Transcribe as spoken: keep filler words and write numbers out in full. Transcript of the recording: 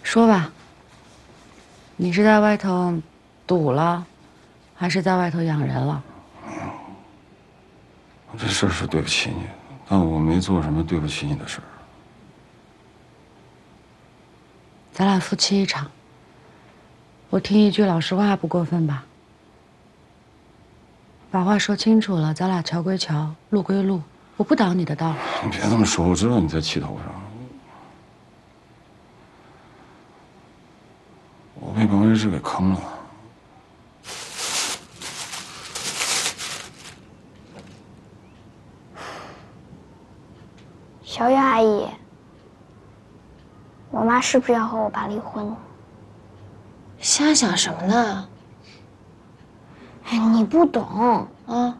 说吧，你是在外头赌了，还是在外头养人了？ 这事儿是对不起你，但我没做什么对不起你的事儿。 咱俩夫妻一场，我听一句老实话不过分吧？把话说清楚了，咱俩桥归桥，路归路，我不挡你的道。 你别这么说，我知道你在气头上。我被王月志给坑了。 小远阿姨，我妈是不是要和我爸离婚？ 瞎想什么呢？ 哎，你不懂啊！